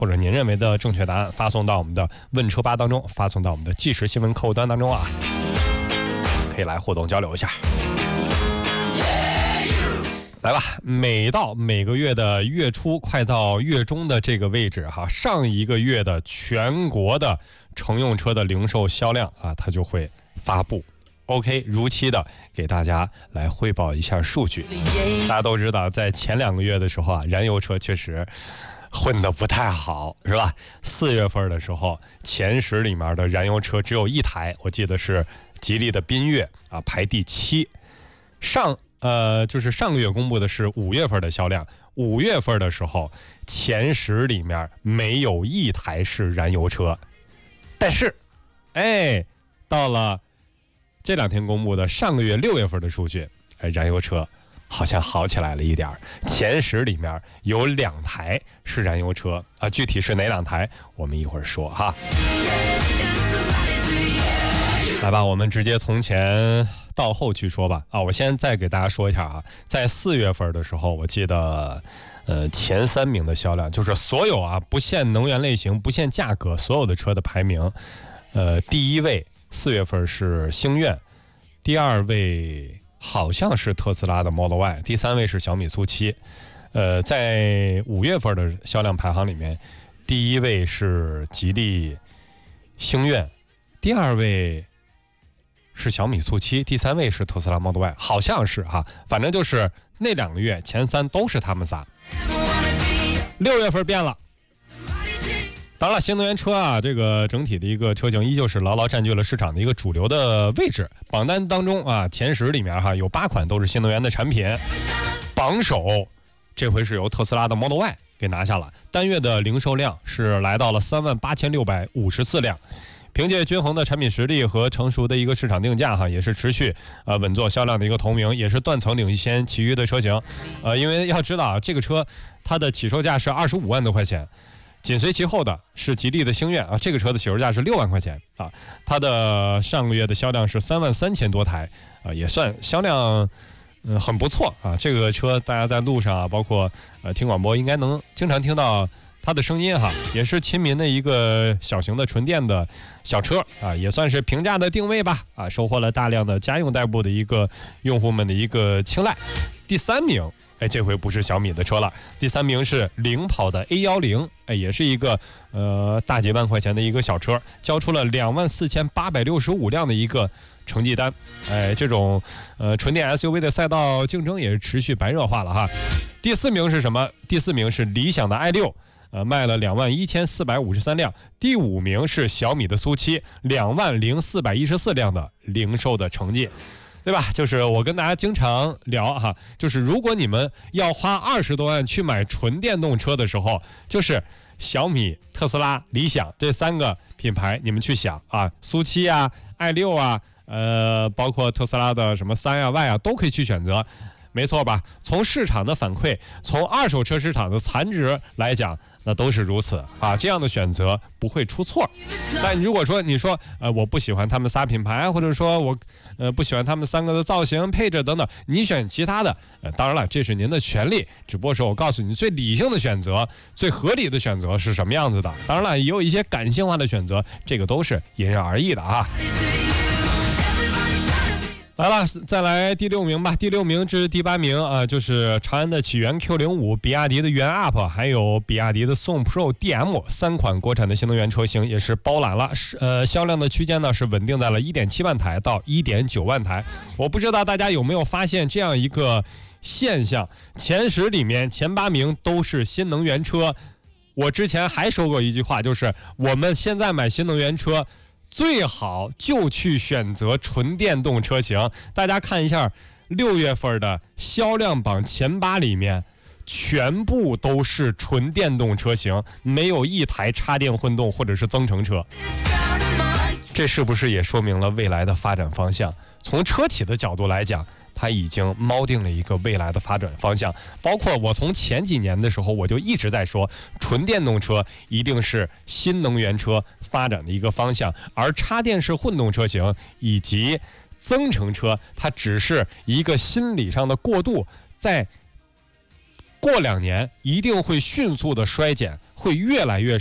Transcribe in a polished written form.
或者您认为的正确答案发送到我们的问车吧当中，发送到我们的即时新闻客户端当中啊，可以来互动交流一下。来吧，每到每个月的月初快到月中的这个位置哈，上一个月的全国的乘用车的零售销量啊，它就会发布。OK， 如期的给大家来汇报一下数据。大家都知道，在前2个月的时候啊，燃油车确实混得不太好，是吧？4月份的时候，前10里面的燃油车只有1台，我记得是吉利的缤越啊，排第7。就是上个月公布的是5月份的销量，5月份的时候，前10里面没有1台是燃油车，但是，到了这2天公布的上个月6月份的数据，燃油车好像好起来了一点，前10里面有2台是燃油车啊，具体是哪2台，我们一会儿说哈。来吧，我们直接从前到后去说吧。我先再给大家说一下啊，在4月份的时候，我记得前3名的销量，就是所有啊不限能源类型、不限价格所有的车的排名，第1位4月份是星愿，第2位好像是特斯拉的 Model Y， 第3位是小米SU7。在5月份的销量排行里面，第1位是吉利星愿，第2位是小米SU7，第3位是特斯拉 Model Y， 好像是哈，反正就是那2个月前3都是他们仨。6月份变了，当然了，新能源车啊，这个整体的一个车型依旧是牢牢占据了市场的一个主流的位置。榜单当中啊，前10里面哈有8款都是新能源的产品，榜首这回是由特斯拉的 Model Y 给拿下了，单月的零售量是来到了38654辆。凭借均衡的产品实力和成熟的一个市场定价哈，也是持续稳坐销量的一个头名，也是断层领先其余的车型。因为要知道啊，这个车它的起售价是25万多块钱，紧随其后的是吉利的星愿啊，这个车的起售价是6万块钱啊，它的上个月的销量是3万3000多台啊，也算销量很不错啊。这个车大家在路上啊，包括听广播应该能经常听到它的声音哈，也是亲民的一个小型的纯电的小车啊，也算是平价的定位吧啊，收获了大量的家用代步的一个用户们的一个青睐。第3名，这回不是小米的车了，第3名是领跑的 A10，也是一个大几万块钱的一个小车，交出了24865辆的一个成绩单。这种纯电 SUV 的赛道竞争也是持续白热化了哈。第4名是什么？第4名是理想的 i6。卖了21453辆，第5名是小米的SU7，20414辆的零售的成绩，对吧？就是我跟大家经常聊哈，就是如果你们要花20多万去买纯电动车的时候，就是小米、特斯拉、理想这3个品牌，你们去想啊，SU7啊、i6啊，包括特斯拉的什么3啊、Y 啊，都可以去选择。没错吧？从市场的反馈，从二手车市场的残值来讲，那都是如此啊。这样的选择不会出错。但如果说你说我不喜欢他们仨品牌，或者说我不喜欢他们3个的造型、配置等等，你选其他的，当然了，这是您的权利。只不过是我告诉你，最理性的选择、最合理的选择是什么样子的。当然了，也有一些感性化的选择，这个都是因人而异的啊。来了，再来第6名吧。第6名至第8名啊，就是长安的启源 Q05、比亚迪的元 UP， 还有比亚迪的宋 Pro DM 3款国产的新能源车型也是包揽了。销量的区间呢是稳定在了 1.7 万台到 1.9 万台。我不知道大家有没有发现这样一个现象，前10里面前8名都是新能源车。我之前还说过一句话，就是我们现在买新能源车最好就去选择纯电动车型。大家看一下6月份的销量榜前8里面，全部都是纯电动车型，没有一台插电混动或者是增程车。这是不是也说明了未来的发展方向？从车企的角度来讲，它已经锚定了一个未来的发展方向。包括我从前几年的时候，我就一直在说，纯电动车一定是新能源车发展的一个方向，而插电式混动车型以及增程车，它只是一个心理上的过渡，在过2年一定会迅速的衰减， 会越来越